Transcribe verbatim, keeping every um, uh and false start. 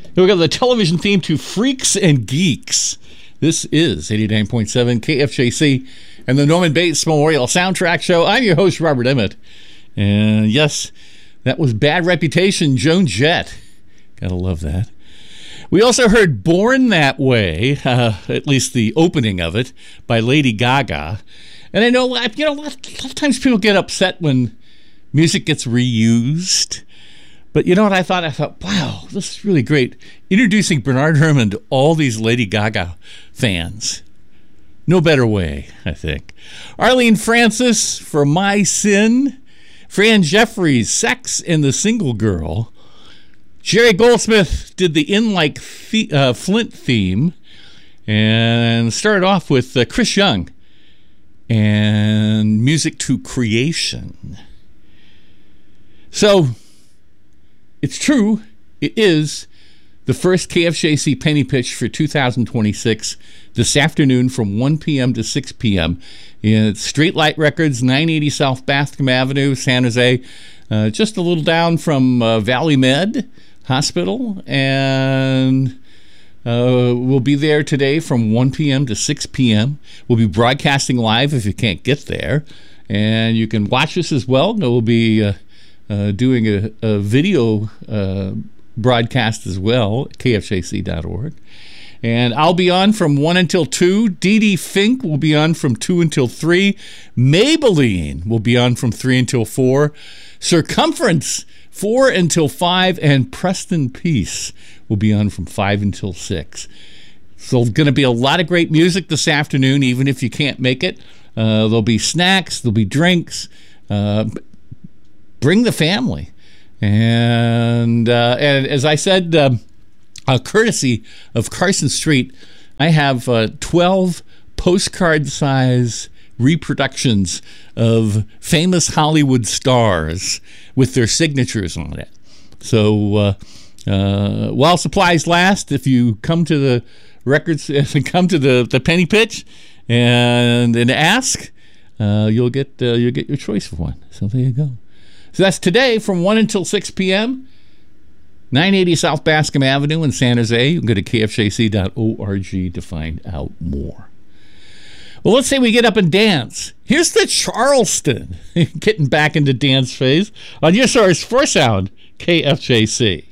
Here we go, the television theme to Freaks and Geeks. This is eighty-nine point seven K F J C and the Norman Bates Memorial Soundtrack Show. I'm your host, Robert Emmett. And yes, that was Bad Reputation, Joan Jett. Gotta love that. We also heard Born That Way, uh, at least the opening of it, by Lady Gaga. And I know, you know, a lot, a lot of times people get upset when music gets reused. But you know what I thought? I thought, wow, this is really great. Introducing Bernard Herrmann to all these Lady Gaga fans. No better way, I think. Arlene Francis for My Sin. Fran Jeffries, Sex and the Single Girl. Jerry Goldsmith did the In Like the- uh, Flint theme. And started off with uh, Chris Young and Music to Creation. So, it's true, it is the first K F J C Penny Pitch for two thousand twenty-six this afternoon from one p.m. to six p.m. It's Straight Light Records, nine eighty South Bascom Avenue, San Jose, uh, just a little down from uh, Valley Med Hospital, and uh, we'll be there today from one p.m. to six p.m. We'll be broadcasting live if you can't get there, and you can watch us as well. We'll be uh, uh, doing a, a video uh, broadcast as well at K F J C dot org. And I'll be on from one until two. Dee Dee Fink will be on from two until three. Maybelline will be on from three until four. Circumference, four until five. And Preston Peace will be on from five until six. So going to be a lot of great music this afternoon, even if you can't make it. Uh, there'll be snacks, there'll be drinks. Uh, bring the family. And, uh, and as I said... Uh, Uh, courtesy of Carson Street, I have uh, twelve postcard-size reproductions of famous Hollywood stars with their signatures on it. So uh, uh, while supplies last, if you come to the records, come to the, the penny pitch and and ask, uh, you'll get uh, you'll get your choice of one. So there you go. So that's today from one until six p.m. nine eighty South Bascom Avenue in San Jose. You can go to K F J C dot org to find out more. Well, let's say we get up and dance. Here's the Charleston, getting back into dance phase on your source for sound, K F J C.